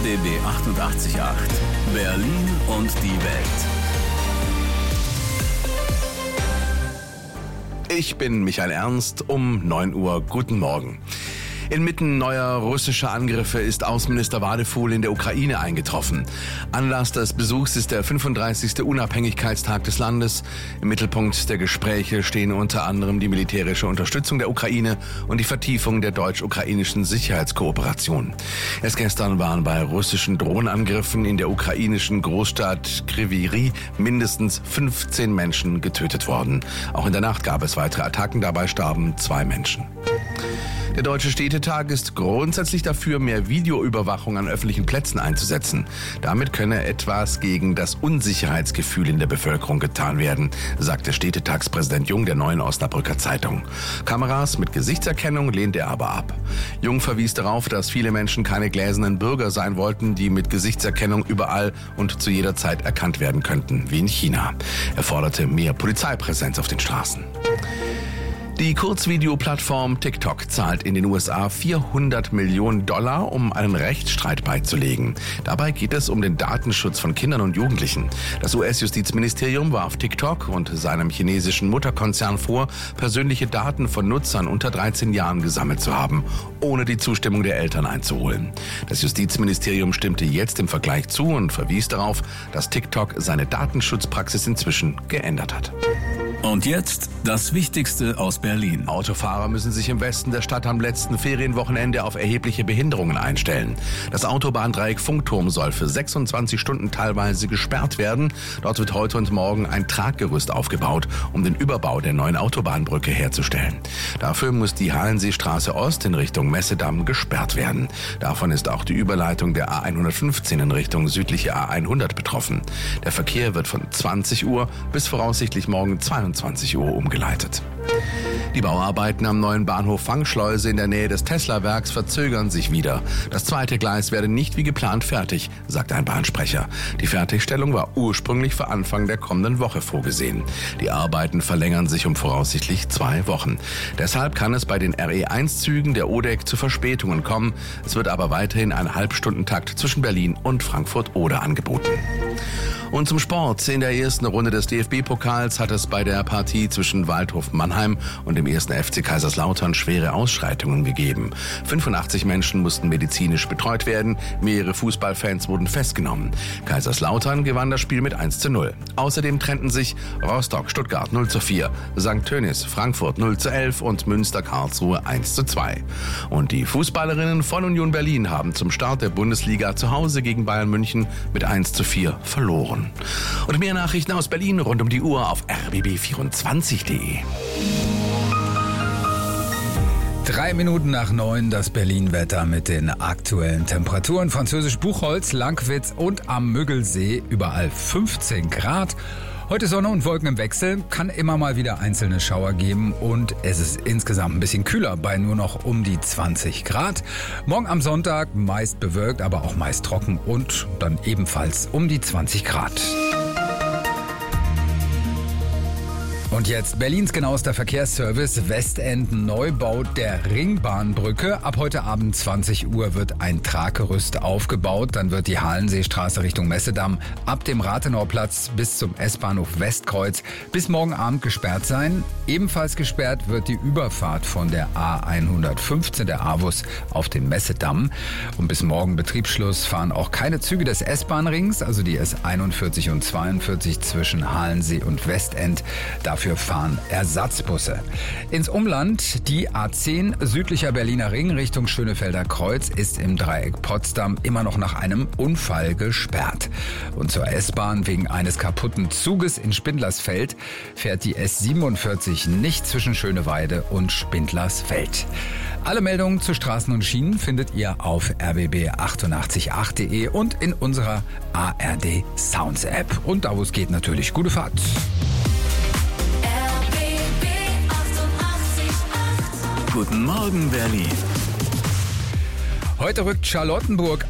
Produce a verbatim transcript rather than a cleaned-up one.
R B B achtundachtzig Komma acht. Berlin und die Welt. Ich bin Michael Ernst, um neun Uhr. Guten Morgen. Inmitten neuer russischer Angriffe ist Außenminister Wadefuhl in der Ukraine eingetroffen. Anlass des Besuchs ist der fünfunddreißigste Unabhängigkeitstag des Landes. Im Mittelpunkt der Gespräche stehen unter anderem die militärische Unterstützung der Ukraine und die Vertiefung der deutsch-ukrainischen Sicherheitskooperation. Erst gestern waren bei russischen Drohnenangriffen in der ukrainischen Großstadt Kryvyi Rih mindestens fünfzehn Menschen getötet worden. Auch in der Nacht gab es weitere Attacken, dabei starben zwei Menschen. Der Deutsche Städtetag ist grundsätzlich dafür, mehr Videoüberwachung an öffentlichen Plätzen einzusetzen. Damit könne etwas gegen das Unsicherheitsgefühl in der Bevölkerung getan werden, sagte Städtetagspräsident Jung der Neuen Osnabrücker Zeitung. Kameras mit Gesichtserkennung lehnt er aber ab. Jung verwies darauf, dass viele Menschen keine gläsernen Bürger sein wollten, die mit Gesichtserkennung überall und zu jeder Zeit erkannt werden könnten, wie in China. Er forderte mehr Polizeipräsenz auf den Straßen. Die Kurzvideoplattform TikTok zahlt in den U S A vierhundert Millionen Dollar, um einen Rechtsstreit beizulegen. Dabei geht es um den Datenschutz von Kindern und Jugendlichen. Das U S-Justizministerium warf TikTok und seinem chinesischen Mutterkonzern vor, persönliche Daten von Nutzern unter dreizehn Jahren gesammelt zu haben, ohne die Zustimmung der Eltern einzuholen. Das Justizministerium stimmte jetzt im Vergleich zu und verwies darauf, dass TikTok seine Datenschutzpraxis inzwischen geändert hat. Und jetzt das Wichtigste aus Berlin. Autofahrer müssen sich im Westen der Stadt am letzten Ferienwochenende auf erhebliche Behinderungen einstellen. Das Autobahndreieck Funkturm soll für sechsundzwanzig Stunden teilweise gesperrt werden. Dort wird heute und morgen ein Traggerüst aufgebaut, um den Überbau der neuen Autobahnbrücke herzustellen. Dafür muss die Hallenseestraße Ost in Richtung Messedamm gesperrt werden. Davon ist auch die Überleitung der A hundertfünfzehn in Richtung südliche A hundert betroffen. Der Verkehr wird von zwanzig Uhr bis voraussichtlich morgen zweiundzwanzig Uhr umgeleitet. Die Bauarbeiten am neuen Bahnhof Fangschleuse in der Nähe des Tesla-Werks verzögern sich wieder. Das zweite Gleis werde nicht wie geplant fertig, sagt ein Bahnsprecher. Die Fertigstellung war ursprünglich für Anfang der kommenden Woche vorgesehen. Die Arbeiten verlängern sich um voraussichtlich zwei Wochen. Deshalb kann es bei den R E eins Zügen der O D E C zu Verspätungen kommen. Es wird aber weiterhin ein Halbstundentakt zwischen Berlin und Frankfurt-Oder angeboten. Und zum Sport. In der ersten Runde des D F B-Pokals hat es bei der Partie zwischen Waldhof Mannheim und dem ersten F C Kaiserslautern schwere Ausschreitungen gegeben. fünfundachtzig Menschen mussten medizinisch betreut werden, mehrere Fußballfans wurden festgenommen. Kaiserslautern gewann das Spiel mit eins zu null. Außerdem trennten sich Rostock-Stuttgart null zu vier, Sankt Tönnies Frankfurt null zu elf und Münster-Karlsruhe eins zu zwei. Und die Fußballerinnen von Union Berlin haben zum Start der Bundesliga zu Hause gegen Bayern München mit eins zu vier verloren. Und mehr Nachrichten aus Berlin rund um die Uhr auf r b b vierundzwanzig punkt d e. Drei Minuten nach neun das Berlin-Wetter mit den aktuellen Temperaturen. Französisch Buchholz, Langwitz und am Müggelsee überall fünfzehn Grad. Heute Sonne und Wolken im Wechsel, kann immer mal wieder einzelne Schauer geben und es ist insgesamt ein bisschen kühler bei nur noch um die zwanzig Grad. Morgen am Sonntag meist bewölkt, aber auch meist trocken und dann ebenfalls um die zwanzig Grad. Und jetzt Berlins genauester Verkehrsservice, Westend Neubau der Ringbahnbrücke. Ab heute Abend zwanzig Uhr wird ein Traggerüst aufgebaut. Dann wird die Hallenseestraße Richtung Messedamm ab dem Rathenauplatz bis zum S-Bahnhof Westkreuz bis morgen Abend gesperrt sein. Ebenfalls gesperrt wird die Überfahrt von der A hundertfünfzehn, der A-Bus, auf den Messedamm. Und bis morgen Betriebsschluss fahren auch keine Züge des S-Bahn-Rings, also die S einundvierzig und zweiundvierzig zwischen Halensee und Westend. Dafür fahren Ersatzbusse. Ins Umland, die A zehn südlicher Berliner Ring Richtung Schönefelder Kreuz ist im Dreieck Potsdam immer noch nach einem Unfall gesperrt. Und zur S-Bahn wegen eines kaputten Zuges in Spindlersfeld fährt die S siebenundvierzig nicht zwischen Schöneweide und Spindlersfeld. Alle Meldungen zu Straßen und Schienen findet ihr auf r b b achtundachtzig punkt acht punkt d e und in unserer A R D Sounds App. Und da wo es geht natürlich gute Fahrt. Guten Morgen, Berlin. Heute rückt Charlottenburg